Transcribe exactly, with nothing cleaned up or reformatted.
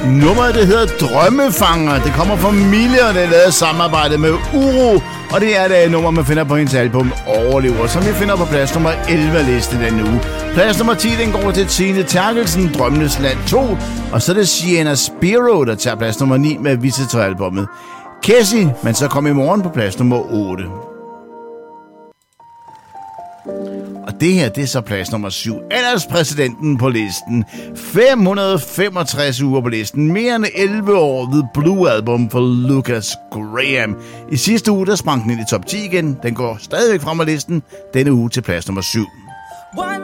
Nummeret, det hedder Drømmefanger. Det kommer fra Mille, og det er lavet samarbejde med Uro. Og det er det et nummer, man finder på hendes album Overlever, som vi finder på plads nummer elleve af listen denne uge. Plads nummer ti, den går til Tine Terkelsen, Drømmenes Land to. Og så er det Sienna Spiro, der tager plads nummer ni med Visitor-albummet. Cassie, men så kom i morgen på plads nummer otte. Og det her, det er så plads nummer syv. Alderspræsidenten på listen. fem hundrede og femogtres uger på listen. Mere end elleve år ved Blue Album for Lucas Graham. I sidste uge, der sprang den ind i top ti igen. Den går stadigvæk frem af listen. Denne uge til plads nummer syv.